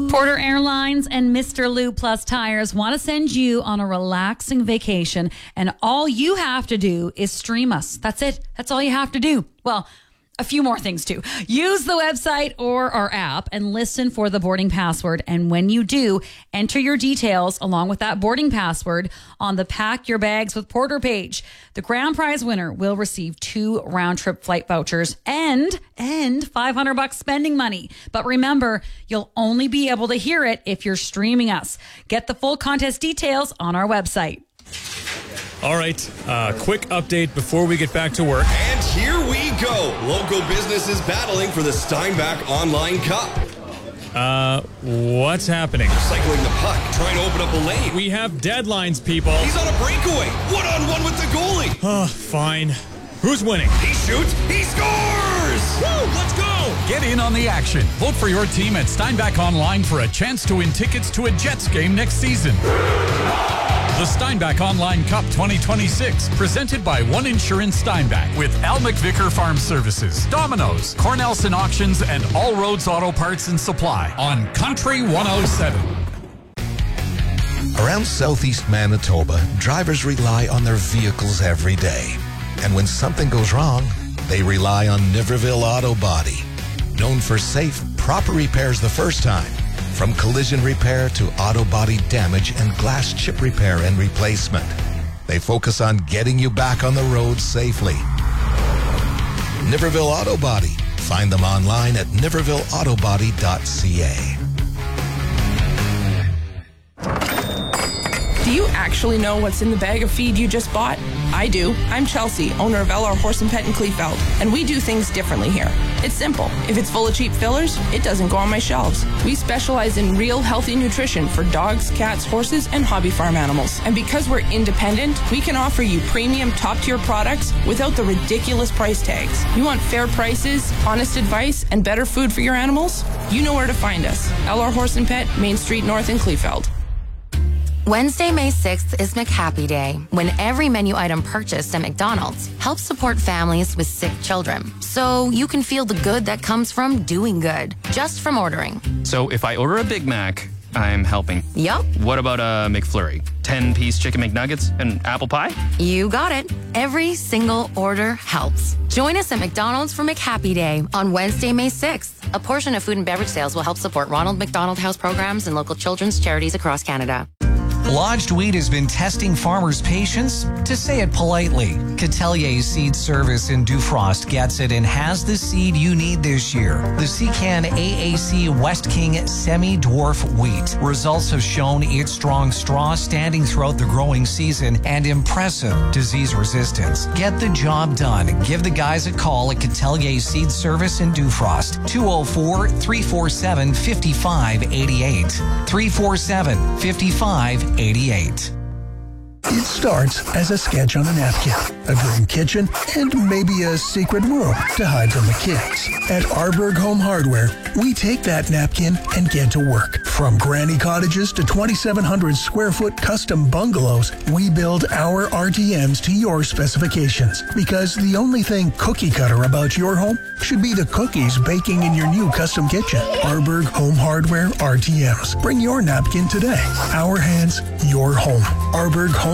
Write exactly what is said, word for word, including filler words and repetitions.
Porter Airlines and Mister Lube Plus Tires want to send you on a relaxing vacation, and all you have to do is stream us. That's it. That's all you have to do. Well, a few more things too. Use the website or our app and listen for the boarding password. And when you do, enter your details along with that boarding password on the Pack Your Bags with Porter page. The grand prize winner will receive two round-trip flight vouchers and and five hundred bucks spending money. But remember, you'll only be able to hear it if you're streaming us. Get the full contest details on our website. All right, uh, quick update before we get back to work. And here we go. Local businesses battling for the Steinbach Online Cup. Uh, what's happening? Cycling the puck, trying to open up a lane. We have deadlines, people. He's on a breakaway. One-on-one with the goalie. Oh, fine. Who's winning? He shoots. He scores! Woo, let's go! Get in on the action. Vote for your team at Steinbach Online for a chance to win tickets to a Jets game next season. The Steinbach Online Cup twenty twenty-six, presented by One Insurance Steinbach with Al McVicker Farm Services, Domino's, Cornelson Auctions, and All Roads Auto Parts and Supply on Country one oh seven. Around southeast Manitoba, drivers rely on their vehicles every day. And when something goes wrong, they rely on Niverville Auto Body. Known for safe, proper repairs the first time. From collision repair to auto body damage and glass chip repair and replacement. They focus on getting you back on the road safely. Niverville Auto Body. Find them online at niverville auto body dot c a. Do you actually know what's in the bag of feed you just bought? I do. I'm Chelsea, owner of L R Horse and Pet in Kleefeld, and we do things differently here. It's simple. If it's full of cheap fillers, it doesn't go on my shelves. We specialize in real healthy nutrition for dogs, cats, horses, and hobby farm animals. And because we're independent, we can offer you premium top-tier products without the ridiculous price tags. You want fair prices, honest advice, and better food for your animals? You know where to find us. L R Horse and Pet, Main Street North in Kleefeld. Wednesday, May sixth is McHappy Day, when every menu item purchased at McDonald's helps support families with sick children. So you can feel the good that comes from doing good, just from ordering. So if I order a Big Mac, I'm helping. Yup. What about a McFlurry? ten-piece chicken McNuggets and apple pie? You got it. Every single order helps. Join us at McDonald's for McHappy Day on Wednesday, May sixth. A portion of food and beverage sales will help support Ronald McDonald House programs and local children's charities across Canada. Lodged Wheat has been testing farmers' patience, to say it politely. Catelier Seed Service in Dufrost gets it and has the seed you need this year. The Secan A A C West King Semi-Dwarf Wheat. Results have shown its strong straw standing throughout the growing season and impressive disease resistance. Get the job done. Give the guys a call at Catelier Seed Service in Dufrost. two oh four, three four seven, five five eight eight. three four seven, five five eighty-eight. It starts as a sketch on a napkin, a green kitchen, and maybe a secret room to hide from the kids. At Arberg Home Hardware, we take that napkin and get to work. From granny cottages to twenty-seven hundred square foot custom bungalows, we build our R T Ms to your specifications. Because the only thing cookie cutter about your home should be the cookies baking in your new custom kitchen. Arberg Home Hardware R T Ms. Bring your napkin today. Our hands, your home. Arberg Home